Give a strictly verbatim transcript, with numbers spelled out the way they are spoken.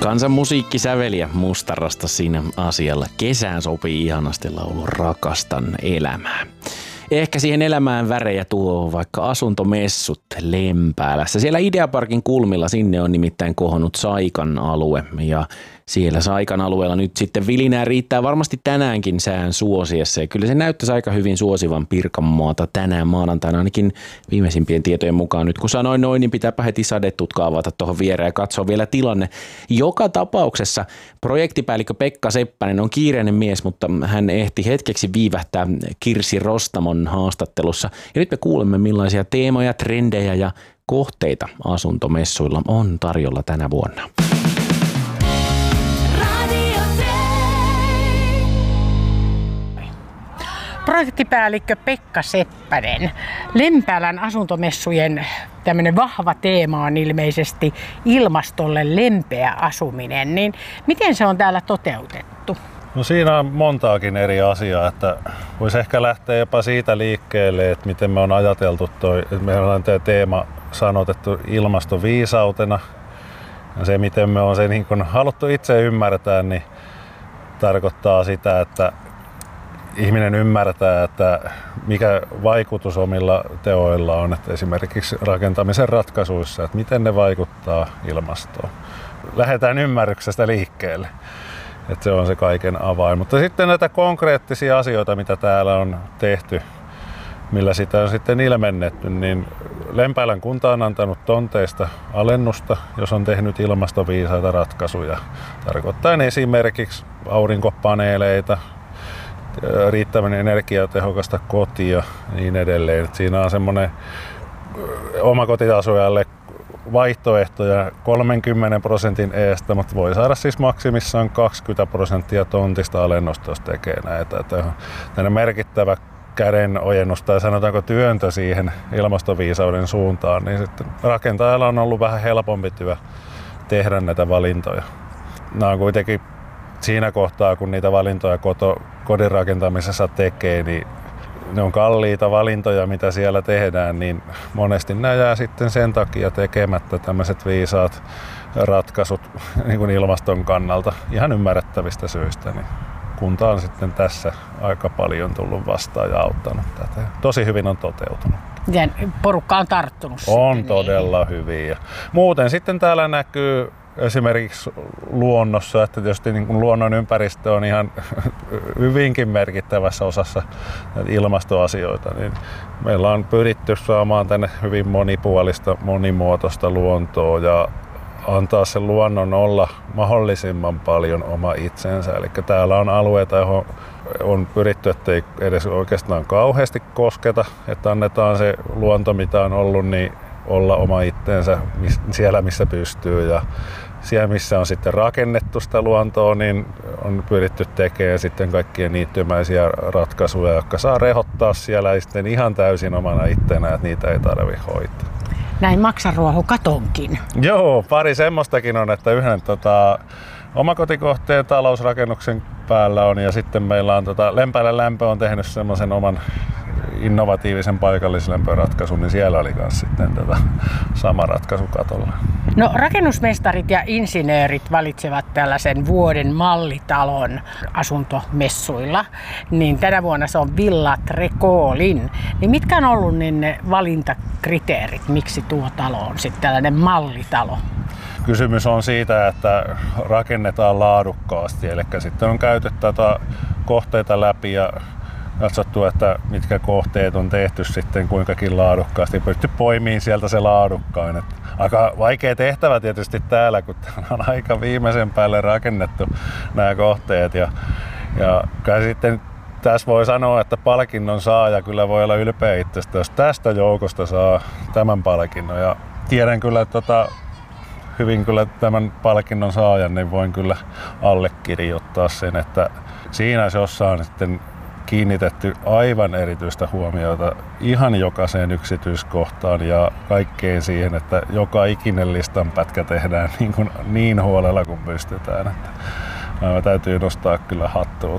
Kansan musiikkisäveliä Mustarasta siinä asialla. Kesään sopii ihanasti laulu Rakastan elämää. Ehkä siihen elämään värejä tuo vaikka asuntomessut Lempäälässä. Siellä Ideaparkin kulmilla sinne on nimittäin kohonnut Saikan alue ja siellä Saikan alueella nyt sitten vilinää riittää varmasti tänäänkin sään suosiessa. Ja kyllä se näyttäisi aika hyvin suosivan Pirkanmaata tänään maanantaina ainakin viimeisimpien tietojen mukaan. Nyt kun sanoin noin, niin pitääpä heti sadetutka avata tuohon viereen ja katsoa vielä tilanne. Joka tapauksessa projektipäällikkö Pekka Seppänen on kiireinen mies, mutta hän ehti hetkeksi viivähtää Kirsi Rostamon haastattelussa. Ja nyt me kuulemme millaisia teemoja, trendejä ja kohteita asuntomessuilla on tarjolla tänä vuonna. Projektipäällikkö Pekka Seppänen. Lempäälän asuntomessujen tämmöinen vahva teema on ilmeisesti ilmastolle lempeä asuminen. Niin miten se on täällä toteutettu? No siinä on montaakin eri asiaa, että voisi ehkä lähteä jopa siitä liikkeelle, että miten me on ajateltu toi, että meillä on tämä teema sanotettu ilmastoviisautena. Ja se miten me on se niin kun haluttu itse ymmärtää, niin tarkoittaa sitä, että ihminen ymmärtää, että mikä vaikutus omilla teoilla on, että esimerkiksi rakentamisen ratkaisuissa, että miten ne vaikuttaa ilmastoon. Lähdetään ymmärryksestä liikkeelle, että se on se kaiken avain. Mutta sitten näitä konkreettisia asioita, mitä täällä on tehty, millä sitä on sitten ilmennetty, niin Lempäälän kunta on antanut tonteista alennusta, jos on tehnyt ilmastoviisaita ratkaisuja. Tarkoittaen esimerkiksi aurinkopaneeleita, riittävän energiatehokasta kotia ja niin edelleen. Siinä on semmoinen omakotitasujalle vaihtoehtoja kolmenkymmenen prosentin eestä, mutta voi saada siis maksimissaan kaksikymmentä prosenttia tontista alennusta, jos tekee näitä. Tämä merkittävä käden ojennus tai sanotaanko työntö siihen ilmastoviisauden suuntaan, niin sitten rakentajalla on ollut vähän helpompi työ tehdä näitä valintoja. Nämä on kuitenkin siinä kohtaa, kun niitä valintoja koto, kodin rakentamisessa tekee, niin ne on kalliita valintoja, mitä siellä tehdään, niin monesti nämä jää sitten sen takia tekemättä tämmöiset viisaat ratkaisut niin kuin ilmaston kannalta ihan ymmärrettävistä syistä. Niin kunta on sitten tässä aika paljon tullut vastaan ja auttanut tätä. Tosi hyvin on toteutunut. Ja porukka on tarttunut. On sitten todella niin hyvin. Ja muuten sitten täällä näkyy esimerkiksi luonnossa, että tietysti niin kuin luonnon ympäristö on ihan hyvinkin merkittävässä osassa ilmastoasioita, niin meillä on pyritty saamaan tänne hyvin monipuolista, monimuotoista luontoa ja antaa sen luonnon olla mahdollisimman paljon oma itsensä. Eli täällä on alueita, johon on pyritty, ettei edes oikeastaan kauheasti kosketa, että annetaan se luonto, mitä on ollut, niin olla oma itsensä siellä, missä pystyy. Ja siellä, missä on sitten rakennettu sitä luontoa, niin on pyritty tekemään sitten kaikkia niittymäisiä ratkaisuja, jotka saa rehottaa siellä sitten ihan täysin omana ittenään, että niitä ei tarvitse hoitaa. Näin maksaruoho katonkin. Joo, pari semmoistakin on, että yhden tota, omakotikohteen talousrakennuksen päällä on ja sitten meillä on tota, Lempäälän lämpö on tehnyt semmoisen oman innovatiivisen paikallislämpöratkaisun, niin siellä oli myös sitten tätä sama ratkaisu katolla. No rakennusmestarit ja insinöörit valitsevat tällaisen vuoden mallitalon asuntomessuilla, niin tänä vuonna se on Villa Trekolin. Niin mitkä on ollut niin ne valintakriteerit, miksi tuo talo on sitten tällainen mallitalo? Kysymys on siitä, että rakennetaan laadukkaasti, eli sitten on käyty tätä kohteita läpi ja katsottu, että mitkä kohteet on tehty sitten kuinkakin laadukkaasti. Pyritty poimiin sieltä se laadukkain. Että aika vaikea tehtävä tietysti täällä, kun täällä on aika viimeisen päälle rakennettu nämä kohteet. Ja, ja kai sitten tässä voi sanoa, että palkinnon saaja kyllä voi olla ylpeä itsestä, jos tästä joukosta saa tämän palkinnon. Ja tiedän kyllä, että tota, hyvin kyllä tämän palkinnon saajan, niin voin kyllä allekirjoittaa sen, että siinä se jossain sitten kiinnitetty aivan erityistä huomiota ihan jokaiseen yksityiskohtaan ja kaikkeen siihen, että joka ikinen listanpätkä tehdään niin, kuin niin huolella kuin pystytään. Että täytyy nostaa kyllä hattua